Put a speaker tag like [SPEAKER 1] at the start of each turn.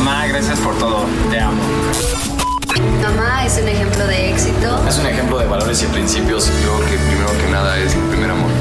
[SPEAKER 1] Mamá, gracias por todo. Te amo.
[SPEAKER 2] Mamá es un ejemplo de éxito.
[SPEAKER 1] Es un ejemplo de valores y principios.
[SPEAKER 3] Creo que primero que nada es mi primer amor.